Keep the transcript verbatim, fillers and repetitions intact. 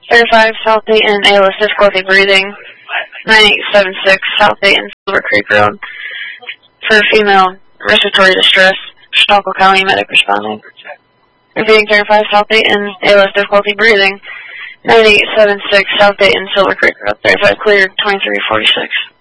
thirty-five South Dayton, A L S difficulty breathing. nine eight seven six South Dayton, Silver Creek Road. For female respiratory distress, Chautauqua County medic responding. Repeating thirty-five South Dayton, A L S difficulty breathing. nine eight seven six South Dayton, Silver Creek Road. thirty-five cleared, twenty-three forty-six.